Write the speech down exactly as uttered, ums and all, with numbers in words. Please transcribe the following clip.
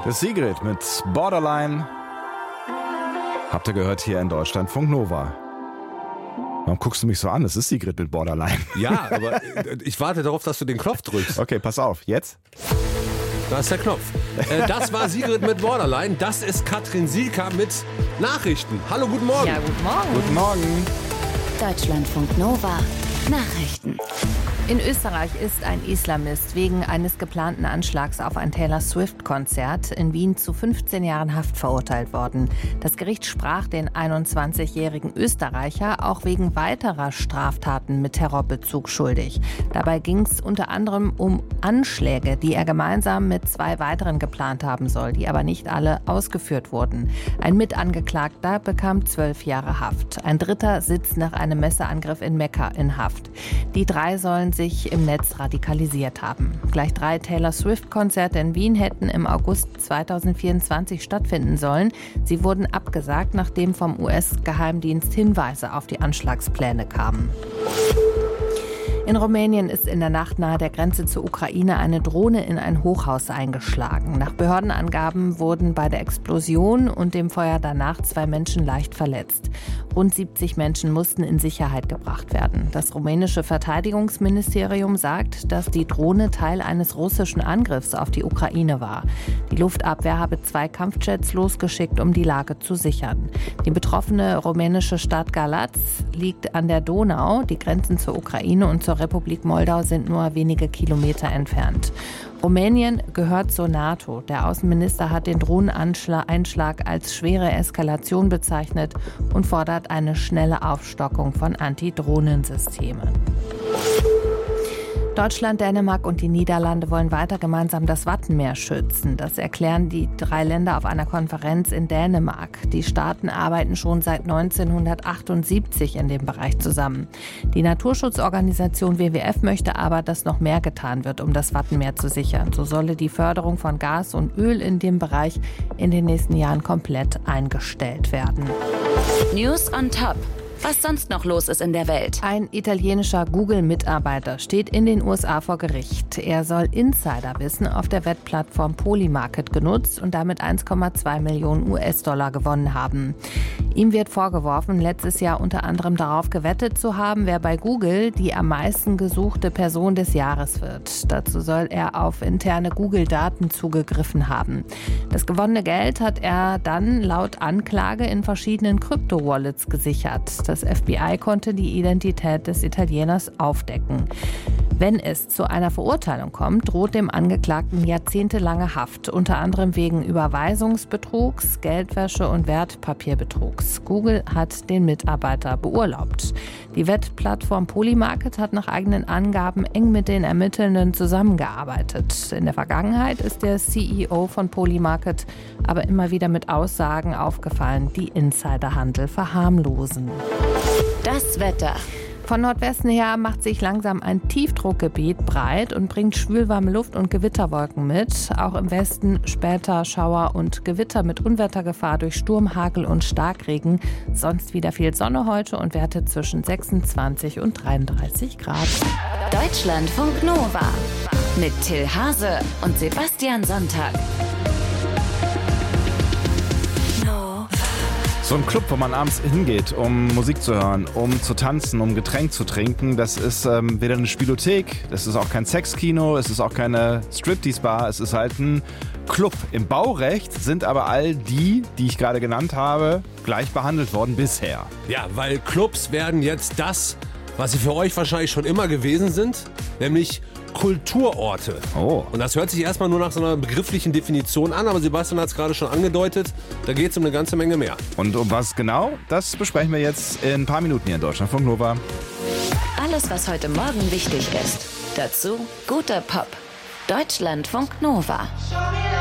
Das Sigrid mit Borderline. Habt ihr gehört hier in Deutschlandfunk Nova. Warum guckst du mich so an? Das ist Sigrid mit Borderline. Ja, aber ich warte darauf, dass du den Knopf drückst. Okay, pass auf. Jetzt? Da ist der Knopf. Äh, das war Sigrid mit Borderline. Das ist Katrin Sielka mit Nachrichten. Hallo, guten Morgen. Ja, guten Morgen. Guten Morgen. Deutschlandfunk Nova. Nachrichten. In Österreich ist ein Islamist wegen eines geplanten Anschlags auf ein Taylor Swift-Konzert in Wien zu fünfzehn Jahren Haft verurteilt worden. Das Gericht sprach den einundzwanzigjährigen Österreicher auch wegen weiterer Straftaten mit Terrorbezug schuldig. Dabei ging es unter anderem um Anschläge, die er gemeinsam mit zwei weiteren geplant haben soll, die aber nicht alle ausgeführt wurden. Ein Mitangeklagter bekam zwölf Jahre Haft. Ein dritter sitzt nach einem Messerangriff in Mekka in Haft. Die drei sollen sich im Netz radikalisiert haben. Gleich drei Taylor Swift-Konzerte in Wien hätten im August zweitausendvierundzwanzig stattfinden sollen. Sie wurden abgesagt, nachdem vom U S-Geheimdienst Hinweise auf die Anschlagspläne kamen. In Rumänien ist in der Nacht nahe der Grenze zur Ukraine eine Drohne in ein Hochhaus eingeschlagen. Nach Behördenangaben wurden bei der Explosion und dem Feuer danach zwei Menschen leicht verletzt. Rund siebzig Menschen mussten in Sicherheit gebracht werden. Das rumänische Verteidigungsministerium sagt, dass die Drohne Teil eines russischen Angriffs auf die Ukraine war. Die Luftabwehr habe zwei Kampfjets losgeschickt, um die Lage zu sichern. Die betroffene rumänische Stadt Galați liegt an der Donau. Die Grenzen zur Ukraine und zur Republik Moldau sind nur wenige Kilometer entfernt. Rumänien gehört zur NATO. Der Außenminister hat den Drohneneinschlag als schwere Eskalation bezeichnet und fordert eine schnelle Aufstockung von Antidrohnensystemen. Deutschland, Dänemark und die Niederlande wollen weiter gemeinsam das Wattenmeer schützen. Das erklären die drei Länder auf einer Konferenz in Dänemark. Die Staaten arbeiten schon seit neunzehnhundertachtundsiebzig in dem Bereich zusammen. Die Naturschutzorganisation W W F möchte aber, dass noch mehr getan wird, um das Wattenmeer zu sichern. So solle die Förderung von Gas und Öl in dem Bereich in den nächsten Jahren komplett eingestellt werden. News on Top. Was sonst noch los ist in der Welt. Ein italienischer Google-Mitarbeiter steht in den U S A vor Gericht. Er soll Insiderwissen auf der Wettplattform Polymarket genutzt und damit eins Komma zwei Millionen U S-Dollar gewonnen haben. Ihm wird vorgeworfen, letztes Jahr unter anderem darauf gewettet zu haben, wer bei Google die am meisten gesuchte Person des Jahres wird. Dazu soll er auf interne Google-Daten zugegriffen haben. Das gewonnene Geld hat er dann laut Anklage in verschiedenen Krypto-Wallets gesichert. Das F B I konnte die Identität des Italieners aufdecken. Wenn es zu einer Verurteilung kommt, droht dem Angeklagten jahrzehntelange Haft, unter anderem wegen Überweisungsbetrugs, Geldwäsche und Wertpapierbetrugs. Google hat den Mitarbeiter beurlaubt. Die Wettplattform Polymarket hat nach eigenen Angaben eng mit den Ermittelnden zusammengearbeitet. In der Vergangenheit ist der C E O von Polymarket aber immer wieder mit Aussagen aufgefallen, die Insiderhandel verharmlosen. Das Wetter. Von Nordwesten her macht sich langsam ein Tiefdruckgebiet breit und bringt schwülwarme Luft und Gewitterwolken mit. Auch im Westen später Schauer und Gewitter mit Unwettergefahr durch Sturm, Hagel und Starkregen. Sonst wieder viel Sonne heute und Werte zwischen sechsundzwanzig und dreiunddreißig Grad. Deutschlandfunk Nova mit Till Hase und Sebastian Sonntag. So ein Club, wo man abends hingeht, um Musik zu hören, um zu tanzen, um Getränk zu trinken, das ist ähm, weder eine Spielothek, das ist auch kein Sexkino, es ist auch keine Striptease-Bar, es ist halt ein Club. Im Baurecht sind aber all die, die ich gerade genannt habe, gleich behandelt worden bisher. Ja, weil Clubs werden jetzt das, was sie für euch wahrscheinlich schon immer gewesen sind, nämlich Kulturorte. Oh. Und das hört sich erstmal nur nach so einer begrifflichen Definition an, aber Sebastian hat es gerade schon angedeutet, da geht es um eine ganze Menge mehr. Und um was genau, das besprechen wir jetzt in ein paar Minuten hier in Deutschlandfunk Nova. Alles, was heute Morgen wichtig ist. Dazu guter Pop. Deutschlandfunk Nova.